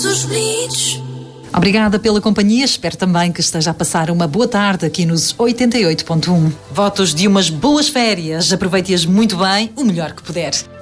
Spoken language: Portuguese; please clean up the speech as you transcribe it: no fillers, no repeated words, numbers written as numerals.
Nossos Blitz. Obrigada pela companhia, espero também que esteja a passar uma boa tarde aqui nos 88.1. Votos de umas boas férias, aproveite-as muito bem, o melhor que puder.